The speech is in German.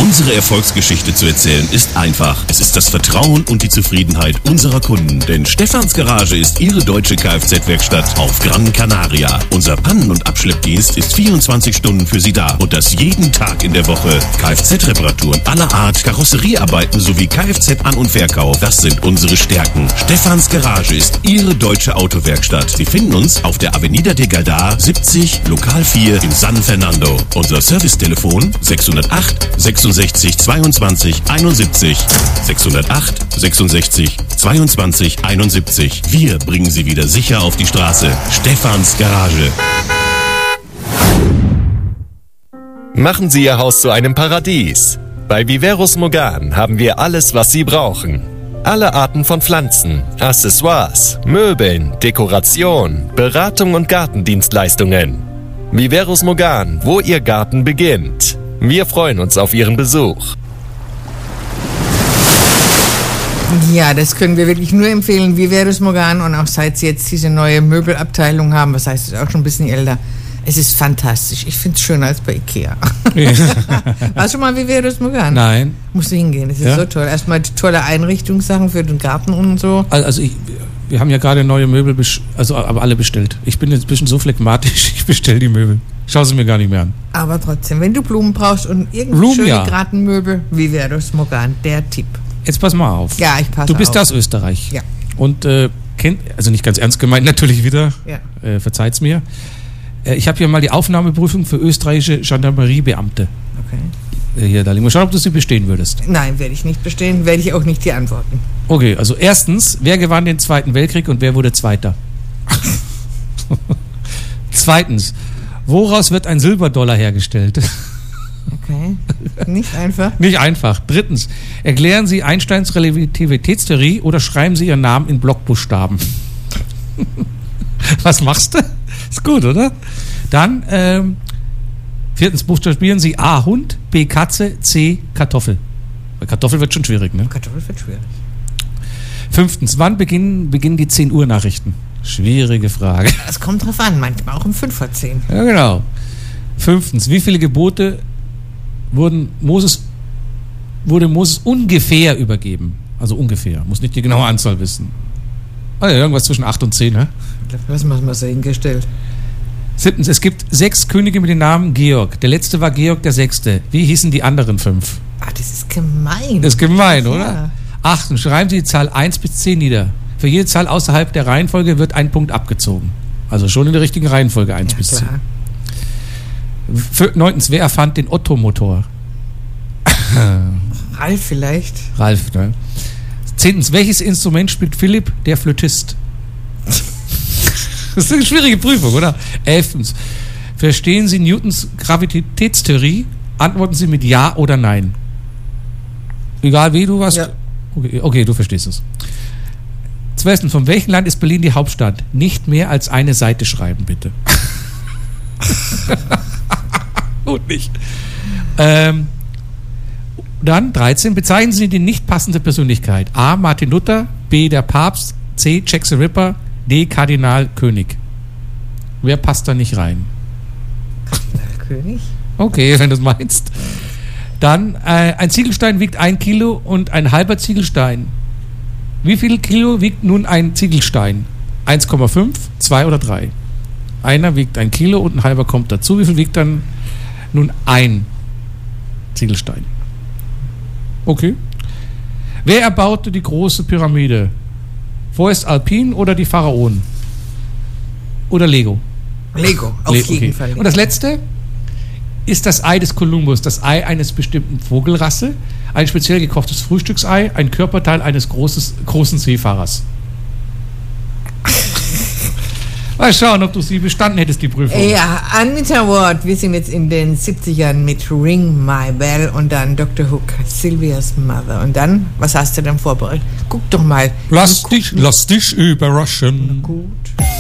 Unsere Erfolgsgeschichte zu erzählen ist einfach. Es ist das Vertrauen und die Zufriedenheit unserer Kunden. Denn Stefans Garage ist Ihre deutsche Kfz-Werkstatt auf Gran Canaria. Unser Pannen- und Abschleppdienst ist 24 Stunden für Sie da. Und das jeden Tag in der Woche. Kfz-Reparaturen aller Art, Karosseriearbeiten sowie Kfz-An- und Verkauf. Das sind unsere Stärken. Stefans Garage ist Ihre deutsche Autowerkstatt. Sie finden uns auf der Avenida de Galdar 70, Lokal 4 in San Fernando. Unser Servicetelefon 608 66 22 71 608 66 22 71. Wir bringen Sie wieder sicher auf die Straße. Stefans Garage. Machen Sie Ihr Haus zu einem Paradies. Bei Viveros Mogan haben wir alles, was Sie brauchen. Alle Arten von Pflanzen, Accessoires, Möbeln, Dekoration, Beratung und Gartendienstleistungen. Viveros Mogan, wo Ihr Garten beginnt. Wir freuen uns auf Ihren Besuch. Ja, das können wir wirklich nur empfehlen. Viveros Mogan, und auch seit sie jetzt diese neue Möbelabteilung haben, was heißt, es ist auch schon ein bisschen älter. Es ist fantastisch. Ich finde es schöner als bei Ikea. Warst du schon mal Viveros Mogan? Nein. Musst du hingehen, das ist so toll. Erstmal tolle Einrichtungssachen für den Garten und so. Also wir haben ja gerade neue Möbel, aber alle bestellt. Ich bin jetzt ein bisschen so phlegmatisch, ich bestelle die Möbel. Schau sie mir gar nicht mehr an. Aber trotzdem, wenn du Blumen brauchst und irgendwie schöne Gartenmöbel, Viveros Mogan, der Tipp. Jetzt pass mal auf. Ja, ich passe auf. Du bist aus Österreich. Ja. Und also nicht ganz ernst gemeint natürlich wieder, ja. Verzeiht's mir. Ich habe hier mal die Aufnahmeprüfung für österreichische Gendarmeriebeamte. Okay. Hier, da liegen wir schauen, ob du sie bestehen würdest. Nein, werde ich nicht bestehen, werde ich auch nicht die antworten. Okay, also erstens, wer gewann den Zweiten Weltkrieg und wer wurde Zweiter? Zweitens, woraus wird ein Silberdollar hergestellt? Okay, nicht einfach. Nicht einfach. Drittens, erklären Sie Einsteins Relativitätstheorie oder schreiben Sie Ihren Namen in Blockbuchstaben? Was machst du? Ist gut, oder? Dann, viertens, buchstabieren Sie A, Hund, B, Katze, C, Kartoffel. Bei Kartoffel wird schon schwierig, ne? Kartoffel wird schwierig. Fünftens, wann beginnen die 10 Uhr Nachrichten? Schwierige Frage. Es kommt drauf an, manchmal auch um 5:10. Ja, genau. Fünftens, wie viele Gebote wurde Moses ungefähr übergeben? Also ungefähr, muss nicht die genaue Anzahl wissen. Also irgendwas zwischen 8 und 10, ne? Was machen wir so hingestellt? Siebtens, es gibt 6 Könige mit dem Namen Georg. Der letzte war Georg der Sechste. Wie hießen die anderen 5? Ah, das ist gemein. Das ist gemein, oder? Achtens, schreiben Sie die Zahl 1 bis 10 nieder. Für jede Zahl außerhalb der Reihenfolge wird ein Punkt abgezogen. Also schon in der richtigen Reihenfolge 1 bis 10. Neuntens, wer erfand den Ottomotor? Ralf vielleicht. Ralf, ne? 10. Welches Instrument spielt Philipp, der Flötist? Das ist eine schwierige Prüfung, oder? 11. Verstehen Sie Newtons Gravitätstheorie? Antworten Sie mit Ja oder Nein. Egal wie du was. Ja. Okay, du verstehst es. 12. Von welchem Land ist Berlin die Hauptstadt? Nicht mehr als eine Seite schreiben, bitte. Gut nicht. Dann 13. Bezeichnen Sie die nicht passende Persönlichkeit. A. Martin Luther, B. der Papst, C. Jack the Ripper, D. Kardinal König. Wer passt da nicht rein? Kardinal König? Okay, wenn du es meinst. Dann, ein Ziegelstein wiegt 1 Kilo und ein halber Ziegelstein. Wie viel Kilo wiegt nun ein Ziegelstein? 1,5, 2 oder 3? Einer wiegt 1 Kilo und ein halber kommt dazu. Wie viel wiegt dann nun ein Ziegelstein? Okay. Wer erbaute die große Pyramide? Forest Alpine oder die Pharaonen? Oder Lego? Lego, auf jeden Fall. Und das letzte ist das Ei des Kolumbus, das Ei eines bestimmten Vogelrasse, ein speziell gekochtes Frühstücksei, ein Körperteil eines großen Seefahrers. Mal schauen, ob du sie bestanden hättest, die Prüfung. Ja, Anita Ward, wir sind jetzt in den 70ern mit Ring My Bell und dann Dr. Hook, Sylvia's Mother. Und dann, was hast du dann vorbereitet? Guck doch mal. Lass dich überraschen. Gut.